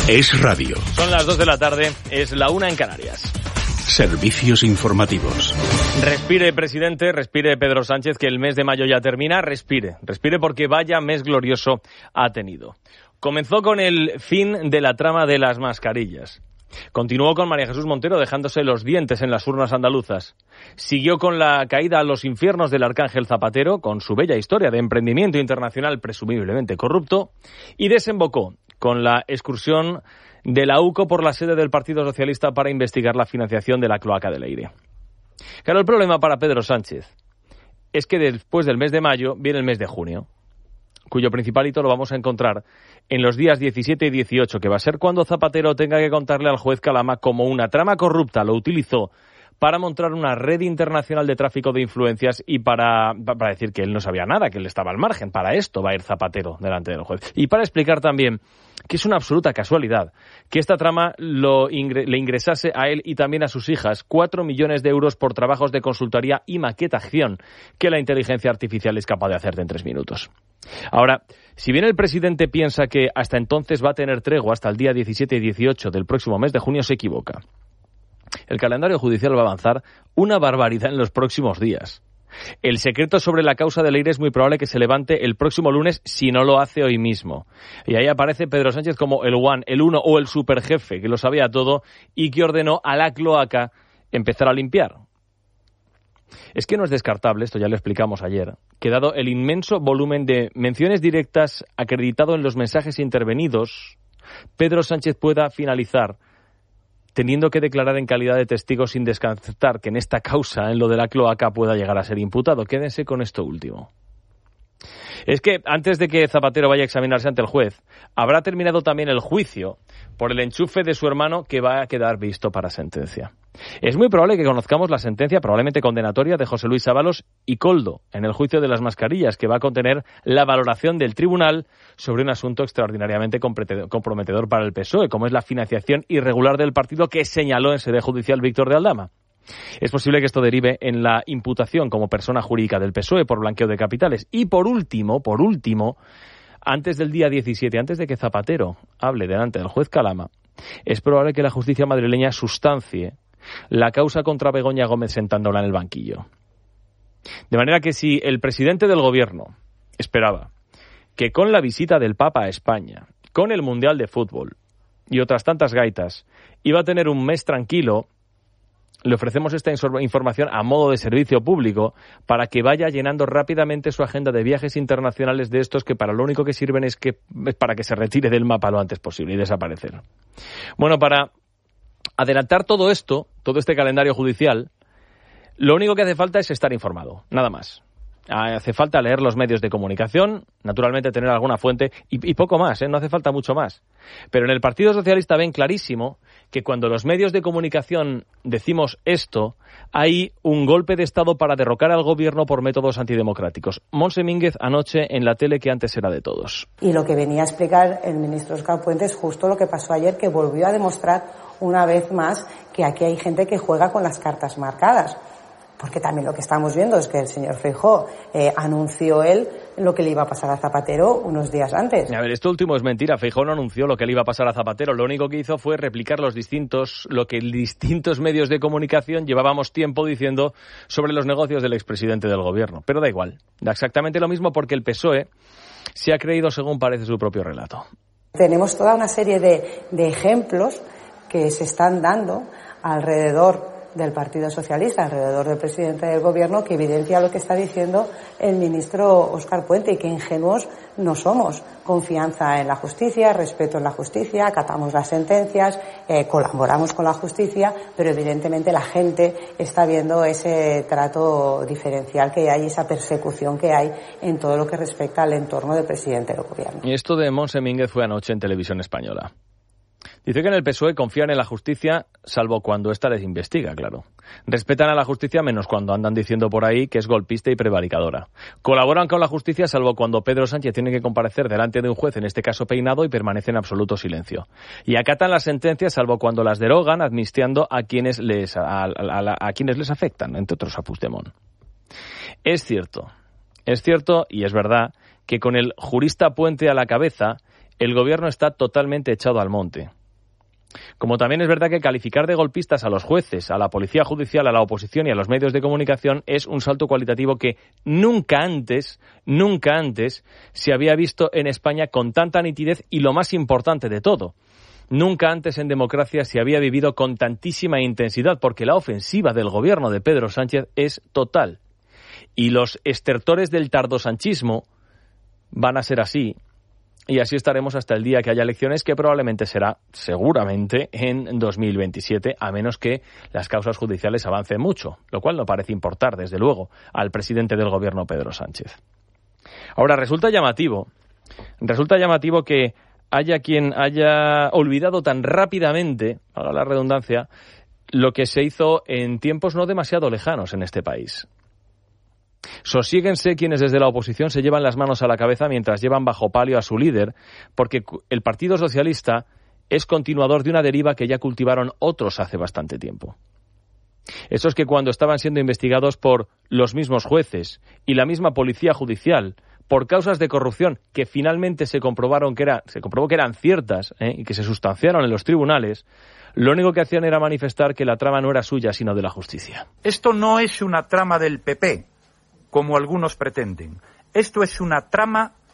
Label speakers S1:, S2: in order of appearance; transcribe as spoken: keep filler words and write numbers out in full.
S1: Es radio.
S2: Son las dos de la tarde, es la una en Canarias.
S1: Servicios informativos.
S2: Respire, presidente, respire Pedro Sánchez, que el mes de mayo ya termina. Respire, respire porque vaya mes glorioso ha tenido. Comenzó con el fin de la trama de las mascarillas. Continuó con María Jesús Montero dejándose los dientes en las urnas andaluzas. Siguió con la caída a los infiernos del Arcángel Zapatero, con su bella historia de emprendimiento internacional presumiblemente corrupto, y desembocó con la excursión de la U C O por la sede del Partido Socialista para investigar la financiación de la cloaca de Leire. Claro, el problema para Pedro Sánchez es que después del mes de mayo viene el mes de junio, cuyo principal hito lo vamos a encontrar en los días diecisiete y dieciocho, que va a ser cuando Zapatero tenga que contarle al juez Calama cómo una trama corrupta lo utilizó para montar una red internacional de tráfico de influencias y para, para decir que él no sabía nada, que él estaba al margen. Para esto va a ir Zapatero delante del juez. Y para explicar también que es una absoluta casualidad que esta trama lo ingre, le ingresase a él y también a sus hijas cuatro millones de euros por trabajos de consultoría y maquetación que la inteligencia artificial es capaz de hacerte en tres minutos. Ahora, si bien el presidente piensa que hasta entonces va a tener tregua hasta el día diecisiete y dieciocho del próximo mes de junio, se equivoca. El calendario judicial va a avanzar una barbaridad en los próximos días. El secreto sobre la causa de Leire es muy probable que se levante el próximo lunes si no lo hace hoy mismo. Y ahí aparece Pedro Sánchez como el one, el uno o el superjefe que lo sabía todo y que ordenó a la cloaca empezar a limpiar. Es que no es descartable, esto ya lo explicamos ayer, que dado el inmenso volumen de menciones directas acreditado en los mensajes intervenidos, Pedro Sánchez pueda finalizar teniendo que declarar en calidad de testigo sin descartar que en esta causa, en lo de la cloaca, pueda llegar a ser imputado. Quédense con esto último. Es que antes de que Zapatero vaya a examinarse ante el juez, habrá terminado también el juicio por el enchufe de su hermano que va a quedar visto para sentencia. Es muy probable que conozcamos la sentencia, probablemente condenatoria, de José Luis Ábalos y Koldo en el juicio de las mascarillas, que va a contener la valoración del tribunal sobre un asunto extraordinariamente comprometedor para el P S O E, como es la financiación irregular del partido que señaló en sede judicial Víctor de Aldama. Es posible que esto derive en la imputación como persona jurídica del P S O E por blanqueo de capitales. Y por último, por último, antes del día diecisiete, antes de que Zapatero hable delante del juez Calama, es probable que la justicia madrileña sustancie la causa contra Begoña Gómez sentándola en el banquillo. De manera que si el presidente del gobierno esperaba que con la visita del Papa a España, con el Mundial de Fútbol y otras tantas gaitas, iba a tener un mes tranquilo, le ofrecemos esta información a modo de servicio público para que vaya llenando rápidamente su agenda de viajes internacionales de estos que para lo único que sirven es que es para que se retire del mapa lo antes posible y desaparecer. Bueno, para adelantar todo esto, todo este calendario judicial, lo único que hace falta es estar informado, nada más. Hace falta leer los medios de comunicación, naturalmente tener alguna fuente y, y poco más, ¿eh? No hace falta mucho más. Pero en el Partido Socialista ven clarísimo que cuando los medios de comunicación decimos esto, hay un golpe de Estado para derrocar al gobierno por métodos antidemocráticos. Montse Mínguez anoche en la tele que antes era de todos.
S3: Y lo que venía a explicar el ministro Óscar Puente es justo lo que pasó ayer, que volvió a demostrar una vez más que aquí hay gente que juega con las cartas marcadas. Porque también lo que estamos viendo es que el señor Feijóo eh, anunció él lo que le iba a pasar a Zapatero unos días antes.
S2: A ver, esto último es mentira. Feijóo no anunció lo que le iba a pasar a Zapatero. Lo único que hizo fue replicar los distintos, lo que distintos medios de comunicación llevábamos tiempo diciendo sobre los negocios del expresidente del gobierno. Pero da igual, da exactamente lo mismo porque el P S O E se ha creído según parece su propio relato.
S3: Tenemos toda una serie de, de ejemplos que se están dando alrededor del Partido Socialista, alrededor del presidente del gobierno, que evidencia lo que está diciendo el ministro Óscar Puente, y que ingenuos no somos. Confianza en la justicia, respeto en la justicia, acatamos las sentencias, eh, colaboramos con la justicia, pero evidentemente la gente está viendo ese trato diferencial que hay, esa persecución que hay en todo lo que respecta al entorno del presidente del gobierno.
S2: Y esto de Montse Mínguez fue anoche en Televisión Española. Dice que en el P S O E confían en la justicia, salvo cuando ésta les investiga, claro. Respetan a la justicia menos cuando andan diciendo por ahí que es golpista y prevaricadora. Colaboran con la justicia, salvo cuando Pedro Sánchez tiene que comparecer delante de un juez, en este caso Peinado, y permanece en absoluto silencio. Y acatan las sentencias, salvo cuando las derogan, amnistiando a quienes les, a, a, a, a quienes les afectan, entre otros a Puigdemont. Es cierto, es cierto y es verdad que con el jurista Puente a la cabeza, el gobierno está totalmente echado al monte. Como también es verdad que calificar de golpistas a los jueces, a la policía judicial, a la oposición y a los medios de comunicación es un salto cualitativo que nunca antes, nunca antes se había visto en España con tanta nitidez y, lo más importante de todo, nunca antes en democracia se había vivido con tantísima intensidad, porque la ofensiva del gobierno de Pedro Sánchez es total. Y los estertores del tardosanchismo van a ser así. Y así estaremos hasta el día que haya elecciones, que probablemente será, seguramente, en dos mil veintisiete, a menos que las causas judiciales avancen mucho, lo cual no parece importar, desde luego, al presidente del gobierno, Pedro Sánchez. Ahora, resulta llamativo, resulta llamativo que haya quien haya olvidado tan rápidamente, haga la redundancia, lo que se hizo en tiempos no demasiado lejanos en este país. Sosiéguense quienes desde la oposición se llevan las manos a la cabeza mientras llevan bajo palio a su líder, porque el Partido Socialista es continuador de una deriva que ya cultivaron otros hace bastante tiempo. Esos que cuando estaban siendo investigados por los mismos jueces y la misma policía judicial por causas de corrupción que finalmente se comprobaron que era, se comprobó que eran ciertas, ¿eh? y que se sustanciaron en los tribunales, lo único que hacían era manifestar que la trama no era suya, sino de la justicia.
S4: Esto no es una trama del P P, como algunos pretenden. Esto es una trama